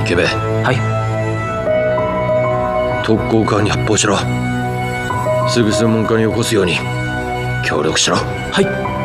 ケベ、 はい。 特攻課に発砲しろ。すぐ専門家に起こすように協力しろ。 はい。